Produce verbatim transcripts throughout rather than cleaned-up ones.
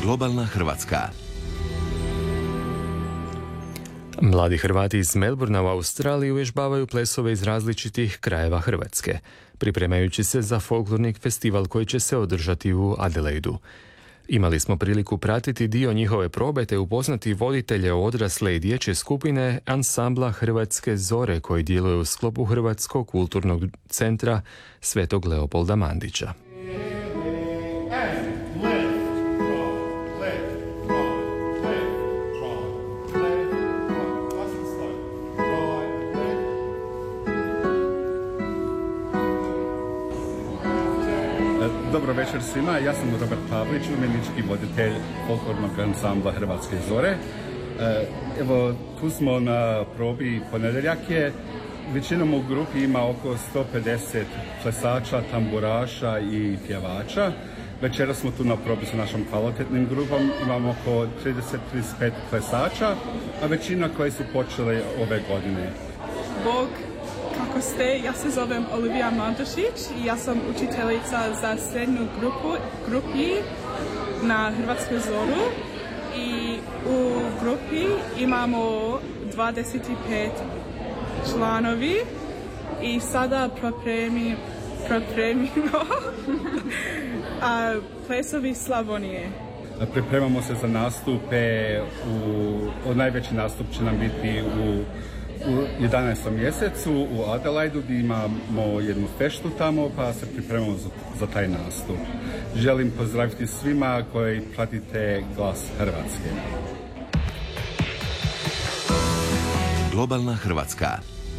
Globalna Hrvatska. Mladi Hrvati iz Melbourna u Australiji uvježbavaju plesove iz različitih krajeva Hrvatske, pripremajući se za folklorni festival koji će se održati u Adelaidu. Imali smo priliku pratiti dio njihove probe te upoznati voditelje odrasle i dječje skupine ansambla Hrvatske zore koji djeluje u sklopu Hrvatskog kulturnog centra Svetog Leopolda Mandića. Dobro večer svima, ja sam Robert Pavlić, umjetnički voditelj folklornog ansambla Hrvatske zore. Evo, tu smo na probi ponedjeljak je. Većinom u grupi ima oko sto pedeset plesača, tamburaša i pjevača. Večera smo tu na probi sa našom kvalitetnim grupom, imamo oko trideset do trideset pet plesača, a većina koji su počeli ove godine. Bog, kako ste? Ja se zovem Olivija Mandušić i ja sam učiteljica za srednju grupu, grupi na Hrvatskoj zoru i u grupi imamo dvadeset pet članovi i sada pripremi, pripremimo a, plesovi Slavonije. Pripremamo se za nastupe, u, najveći nastup će nam biti u u jedanaestom mjesecu u Adelaidu gdje imamo jednu feštu tamo pa se pripremamo za, za taj nastup. Želim pozdraviti svima koji pratite Glas Hrvatske. Globalna Hrvatska.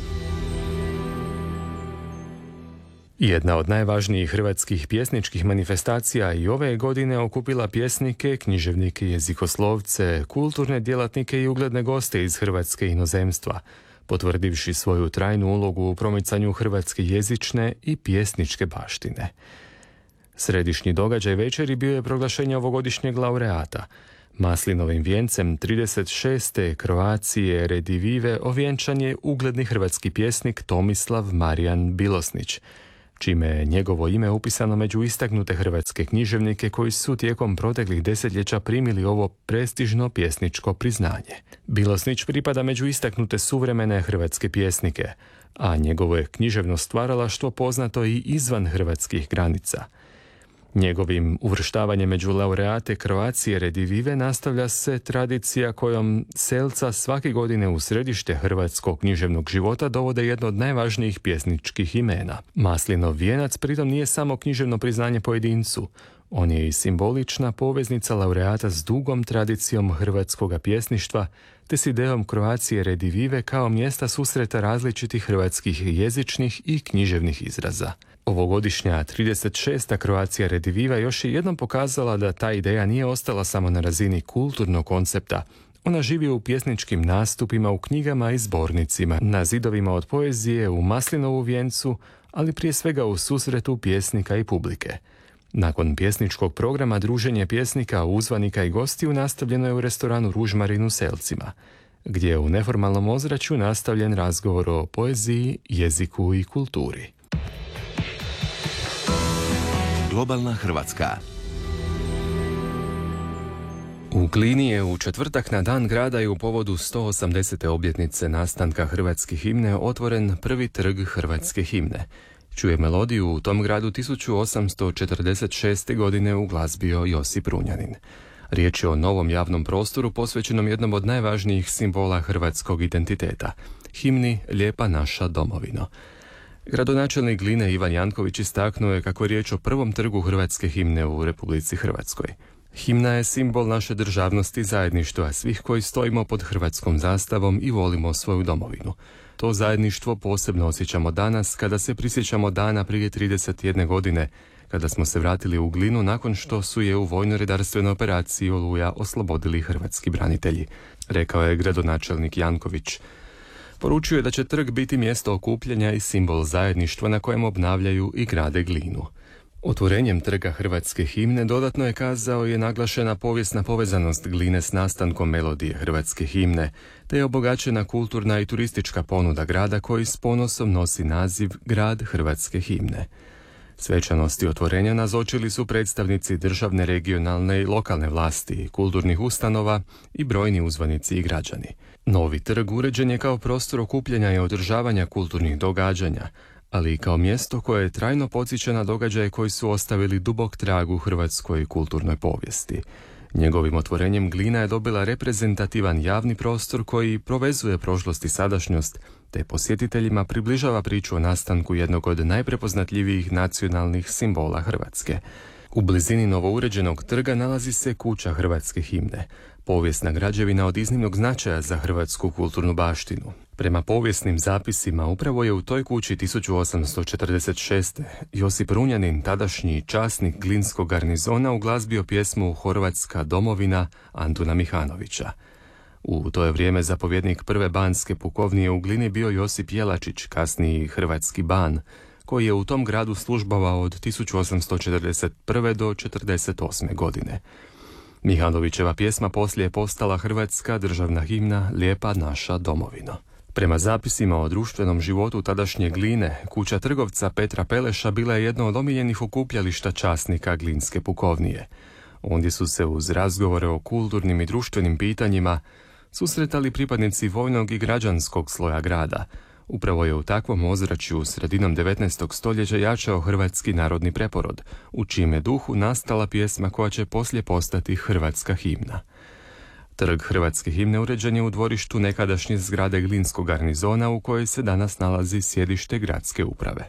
Jedna od najvažnijih hrvatskih pjesničkih manifestacija i ove godine okupila pjesnike, književnike, jezikoslovce, kulturne djelatnike i ugledne goste iz Hrvatske i inozemstva, potvrdivši svoju trajnu ulogu u promicanju hrvatske jezične i pjesničke baštine. Središnji događaj večeri bio je proglašenje ovogodišnjeg laureata. Maslinovim vijencem trideset šeste Croatie Redivive ovjenčan je ugledni hrvatski pjesnik Tomislav Marijan Bilosnić, čime je njegovo ime upisano među istaknute hrvatske književnike koji su tijekom proteklih desetljeća primili ovo prestižno pjesničko priznanje. Bilosnić pripada među istaknute suvremene hrvatske pjesnike, a njegovo je književno stvaralaštvo poznato i izvan hrvatskih granica. Njegovim uvrštavanjem među laureate Croatie Redivive nastavlja se tradicija kojom selca svake godine u središte hrvatskog književnog života dovode jedno od najvažnijih pjesničkih imena. Maslinov vijenac pritom nije samo književno priznanje pojedincu, on je i simbolična poveznica laureata s dugom tradicijom hrvatskoga pjesništva te s idejom Croatie Redivive kao mjesta susreta različitih hrvatskih jezičnih i književnih izraza. Ovogodišnja trideset šesta Croatie Rediviva još je jednom pokazala da ta ideja nije ostala samo na razini kulturnog koncepta. Ona živi u pjesničkim nastupima, u knjigama i zbornicima, na zidovima od poezije, u Maslinovu vijencu, ali prije svega u susretu pjesnika i publike. Nakon pjesničkog programa druženje pjesnika, uzvanika i gostiju nastavljeno je u restoranu Ružmarin u Selcima, gdje je u neformalnom ozračju nastavljen razgovor o poeziji, jeziku i kulturi. Globalna Hrvatska. U Glini je u četvrtak na dan grada i u povodu sto osamdesete obljetnice nastanka hrvatske himne otvoren prvi trg hrvatske himne, čiju je melodiju u tom gradu tisuću osamsto četrdeset šeste. godine uglazbio Josip Runjanin. Riječ je o novom javnom prostoru posvećenom jednom od najvažnijih simbola hrvatskog identiteta, himni Lijepa naša domovino. Gradonačelnik Gline Ivan Janković istaknuo je kako je riječ o prvom trgu hrvatske himne u Republici Hrvatskoj. Himna je simbol naše državnosti i zajedništva svih koji stojimo pod hrvatskom zastavom i volimo svoju domovinu. To zajedništvo posebno osjećamo danas kada se prisjećamo dana prije trideset jedne godine, kada smo se vratili u Glinu nakon što su je u vojno-redarstvenoj operaciji Oluja oslobodili hrvatski branitelji, rekao je gradonačelnik Janković. Poručio je da će trg biti mjesto okupljanja i simbol zajedništva na kojem obnavljaju i grade Glinu. Otvorenjem trga hrvatske himne dodatno je kazao je naglašena povijesna povezanost Gline s nastankom melodije hrvatske himne, te je obogaćena kulturna i turistička ponuda grada koji s ponosom nosi naziv Grad hrvatske himne. Svečanosti otvorenja nazočili su predstavnici državne, regionalne i lokalne vlasti, kulturnih ustanova i brojni uzvanici i građani. Novi trg uređen je kao prostor okupljanja i održavanja kulturnih događanja, ali i kao mjesto koje je trajno podsjeća na događaje koji su ostavili dubok trag u hrvatskoj kulturnoj povijesti. Njegovim otvorenjem Glina je dobila reprezentativan javni prostor koji povezuje prošlost i sadašnjost, te posjetiteljima približava priču o nastanku jednog od najprepoznatljivijih nacionalnih simbola Hrvatske. U blizini novouređenog trga nalazi se kuća hrvatske himne, povijesna građevina od iznimnog značaja za hrvatsku kulturnu baštinu. Prema povijesnim zapisima, upravo je u toj kući tisuću osamsto četrdeset šeste. Josip Runjanin, tadašnji časnik Glinskog garnizona, uglazbio pjesmu Horvatska domovina Antuna Mihanovića. U to je vrijeme zapovjednik prve banske pukovnije u Glini bio Josip Jelačić, kasniji hrvatski ban, koji je u tom gradu službovao od tisuću osamsto četrdeset prve do četrdeset osme godine. Mihanovićeva pjesma poslije je postala hrvatska državna himna Lijepa naša domovino. Prema zapisima o društvenom životu tadašnje Gline, kuća trgovca Petra Peleša bila je jedno od omiljenih okupljališta časnika Glinske pukovnije. Ondje su se uz razgovore o kulturnim i društvenim pitanjima susretali pripadnici vojnog i građanskog sloja grada. Upravo je u takvom ozračju sredinom devetnaestog stoljeća jačao hrvatski narodni preporod, u čijem je duhu nastala pjesma koja će poslije postati hrvatska himna. Trg hrvatske himne uređen je u dvorištu nekadašnje zgrade Glinskog garnizona u kojoj se danas nalazi sjedište gradske uprave.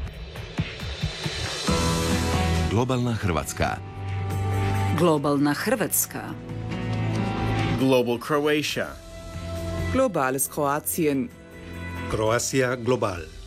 Globalna Hrvatska. Globalna Hrvatska. Global Croatia. Globales Kroatien. Croatia Global.